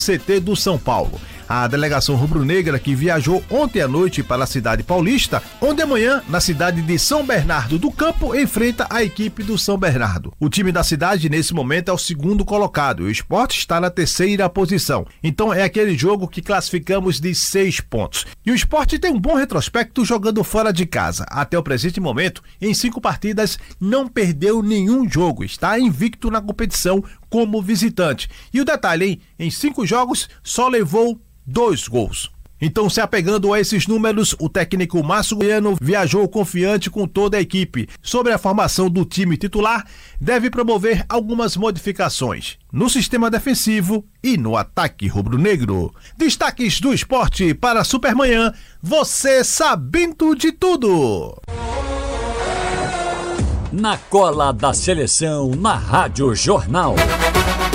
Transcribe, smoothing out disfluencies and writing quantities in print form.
CT do São Paulo. A delegação rubro-negra, que viajou ontem à noite para a cidade paulista, onde amanhã, na cidade de São Bernardo do Campo, enfrenta a equipe do São Bernardo. O time da cidade, nesse momento, é o segundo colocado e o Sport está na terceira posição. Então é aquele jogo que classificamos de 6 pontos. E o Sport tem um bom retrospecto jogando fora de casa. Até o presente momento, em 5 partidas, não perdeu nenhum jogo. Está invicto na competição como visitante. E o detalhe, hein? Em 5 jogos, só levou 2 gols. Então, se apegando a esses números, o técnico Márcio Goiano viajou confiante com toda a equipe. Sobre a formação do time titular, deve promover algumas modificações no sistema defensivo e no ataque rubro-negro. Destaques do esporte para Supermanhã, você sabendo de tudo. Na cola da seleção, na Rádio Jornal.